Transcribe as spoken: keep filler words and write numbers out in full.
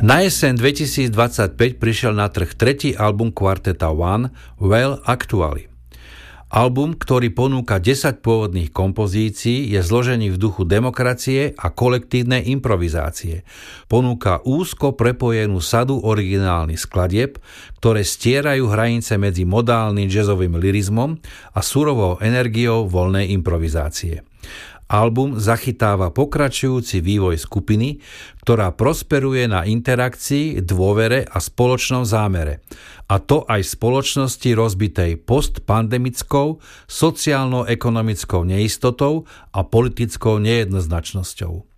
Na jeseň dvetisícdvadsaťpäť prišiel na trh tretí album kvarteta One, Well Actually. Album, ktorý ponúka desať pôvodných kompozícií, je zložený v duchu demokracie a kolektívnej improvizácie. Ponúka úzko prepojenú sadu originálnych skladieb, ktoré stierajú hranice medzi modálnym jazzovým lirizmom a surovou energiou voľnej improvizácie. Album zachytáva pokračujúci vývoj skupiny, ktorá prosperuje na interakcii, dôvere a spoločnom zámere. A to aj v spoločnosti rozbitej postpandemickou, sociálno-ekonomickou neistotou a politickou nejednoznačnosťou.